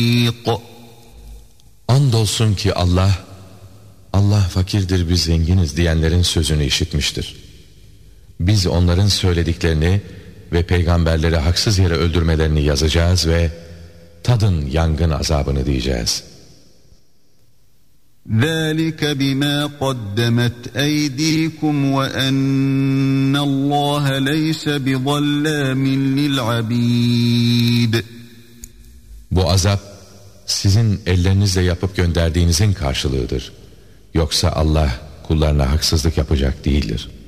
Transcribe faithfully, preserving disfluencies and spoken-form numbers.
Andolsun ki Allah, Allah fakirdir biz zenginiz diyenlerin sözünü işitmiştir. Biz onların söylediklerini ve peygamberleri haksız yere öldürmelerini yazacağız ve tadın yangın azabını diyeceğiz. ذَٰلِكَ بِمَا قَدَّمَتْ أَيْدِيكُمْ وَأَنَّ اللّٰهَ لَيْسَ بِظَلَّامٍ لِلْعَبِيدِ. Bu azap sizin ellerinizle yapıp gönderdiğinizin karşılığıdır. Yoksa Allah kullarına haksızlık yapacak değildir.